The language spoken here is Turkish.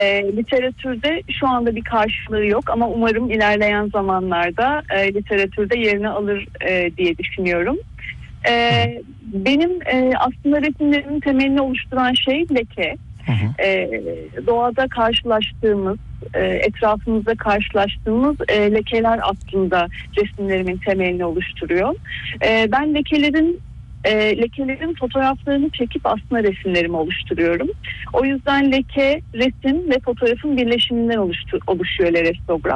Literatürde şu anda bir karşılığı yok ama umarım ilerleyen zamanlarda literatürde yerini alır diye düşünüyorum. Benim aslında resimlerimin temelini oluşturan şey leke. Doğada karşılaştığımız, etrafımızda karşılaştığımız lekeler aslında resimlerimin temelini oluşturuyor. Ben lekelerin fotoğraflarını çekip aslında resimlerimi oluşturuyorum. O yüzden leke, resim ve fotoğrafın birleşiminden oluşuyor Lerestogram.